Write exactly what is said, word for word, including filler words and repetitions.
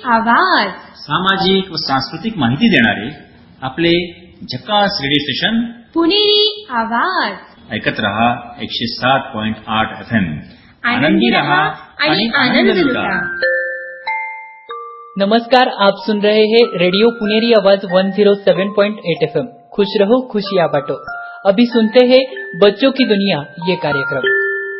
आवाज, सामाजिक व सांस्कृतिक माहिती देणारे आपले झकास रेडिओ स्टेशन पुणेरी आवाज. ऐकत रहा एकशे सात पॉइंट आठ एफ एम. आनंदी रहा आणि आनंद लुटा. नमस्कार, आप सुन रहे हैं रेडियो पुनेरी आवाज एक सौ सात पॉइंट आठ एफ एम. खुश रहो खुशियां बांटो. अभी सुनते हैं बच्चों की दुनिया ये कार्यक्रम.